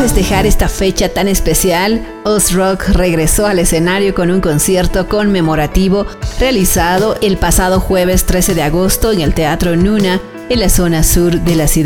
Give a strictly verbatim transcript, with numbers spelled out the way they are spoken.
festejar esta fecha tan especial, Ozrock regresó al escenario con un concierto conmemorativo realizado el pasado jueves trece de agosto en el Teatro Nuna, en la zona sur de la ciudad.